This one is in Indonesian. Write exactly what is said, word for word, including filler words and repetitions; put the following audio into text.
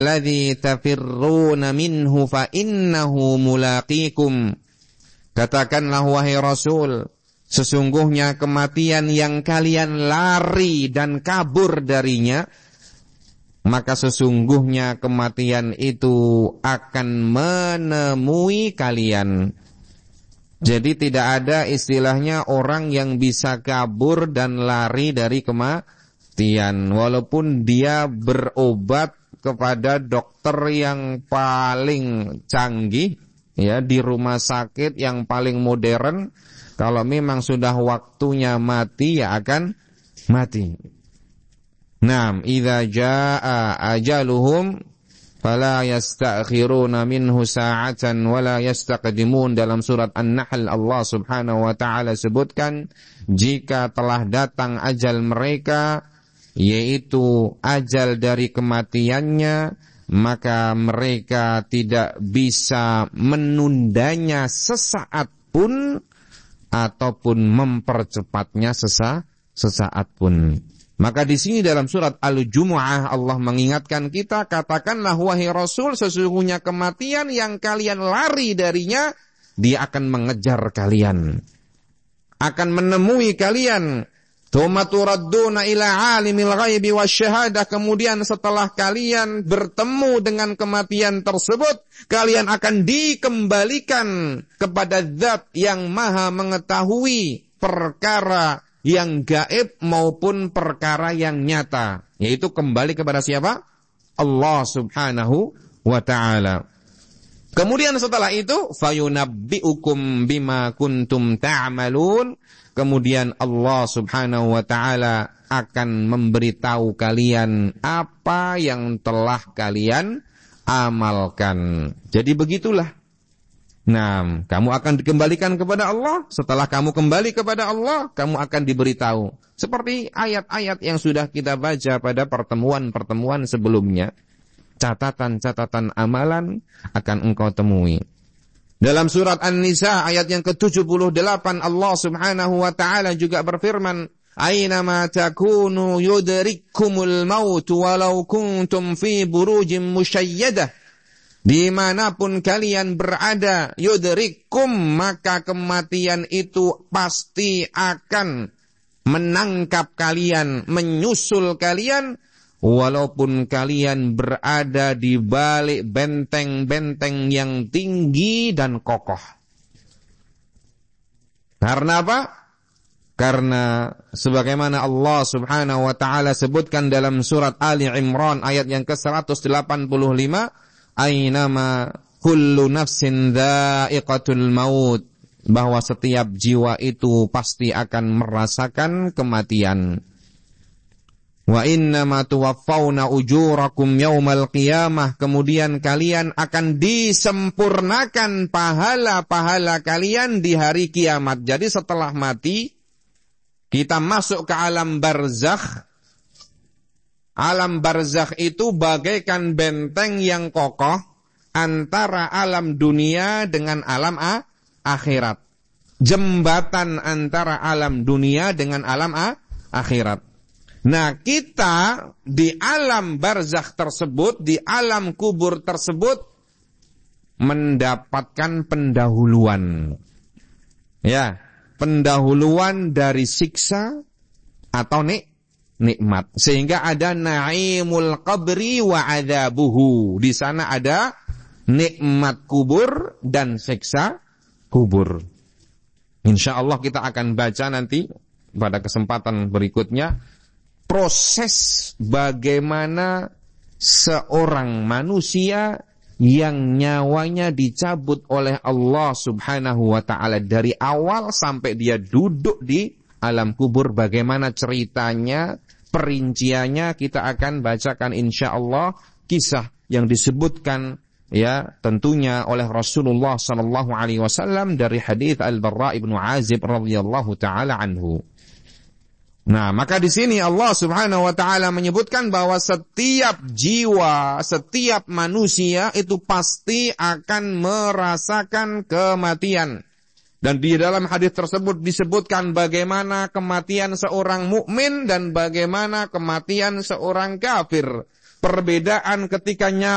alladzi tafirruna minhu fa innahu mulaqikum. Katakanlah wahai Rasul, sesungguhnya kematian yang kalian lari dan kabur darinya, maka sesungguhnya kematian itu akan menemui kalian. Jadi tidak ada istilahnya orang yang bisa kabur dan lari dari kematian, walaupun dia berobat kepada dokter yang paling canggih, ya, di rumah sakit yang paling modern. Kalau memang sudah waktunya mati, ya akan mati. Naam, idza jaa ajaluhum fala yasta'khiruna minhu sa'atan wala yastaqdimun. Dalam surat An-Nahl Allah Subhanahu wa taala sebutkan, jika telah datang ajal mereka, yaitu ajal dari kematiannya, maka mereka tidak bisa menundanya sesaat pun ataupun mempercepatnya sesa sesaat pun. Maka di sini dalam surat Al-Jumu'ah Allah mengingatkan kita, katakanlah wahai Rasul, sesungguhnya kematian yang kalian lari darinya, dia akan mengejar kalian, akan menemui kalian. Tsumma turadduna ila alimil ghaibi wasyahadah. Kemudian setelah kalian bertemu dengan kematian tersebut, kalian akan dikembalikan kepada Zat yang Maha mengetahui perkara yang gaib maupun perkara yang nyata, yaitu kembali kepada siapa? Allah Subhanahu wa ta'ala. Kemudian setelah itu, fayunabbi'ukum bima kuntum ta'malun. Kemudian Allah Subhanahu wa ta'ala akan memberitahu kalian apa yang telah kalian amalkan. Jadi begitulah. Nah, kamu akan dikembalikan kepada Allah. Setelah kamu kembali kepada Allah, kamu akan diberitahu. Seperti ayat-ayat yang sudah kita baca pada pertemuan-pertemuan sebelumnya. Catatan-catatan amalan akan engkau temui. Dalam surat An-Nisa ayat yang ke tujuh puluh delapan, Allah Subhanahu wa ta'ala juga berfirman, Aynama takunu yudrikkumul maut walau kuntum fi burujim musyayyadah. Dimanapun kalian berada, yudrikkum, maka kematian itu pasti akan menangkap kalian, menyusul kalian, walaupun kalian berada di balik benteng-benteng yang tinggi dan kokoh. Karena apa? Karena sebagaimana Allah Subhanahu wa ta'ala sebutkan dalam surat Ali Imran ayat yang ke seratus delapan puluh lima, Aynama kullu nafsin dha'iqatul maut, bahwa setiap jiwa itu pasti akan merasakan kematian. Wa innama tuwaffawna ujurakum yaumal qiyamah, kemudian kalian akan disempurnakan pahala-pahala kalian di hari kiamat. Jadi setelah mati, kita masuk ke alam barzakh. Alam barzakh itu bagaikan benteng yang kokoh antara alam dunia dengan alam a- akhirat. Jembatan antara alam dunia dengan alam a- akhirat. Nah, kita di alam barzakh tersebut, di alam kubur tersebut, mendapatkan pendahuluan. Ya, pendahuluan dari siksa atau nik nikmat, sehingga ada naimul qabri wa adzabuhu. Di sana ada nikmat kubur dan siksa kubur. Insyaallah kita akan baca nanti pada kesempatan berikutnya proses bagaimana seorang manusia yang nyawanya dicabut oleh Allah Subhanahu wa ta'ala dari awal sampai dia duduk di alam kubur. Bagaimana ceritanya, perinciannya kita akan bacakan insyaallah, kisah yang disebutkan ya tentunya oleh Rasulullah sallallahu alaihi wasallam dari hadis Al-Barra ibnu Azib radhiyallahu taala anhu. Nah, maka di sini Allah Subhanahu wa taala menyebutkan bahwa setiap jiwa, setiap manusia itu pasti akan merasakan kematian. Dan di dalam hadis tersebut disebutkan bagaimana kematian seorang mukmin dan bagaimana kematian seorang kafir. Perbedaan ketika nyawa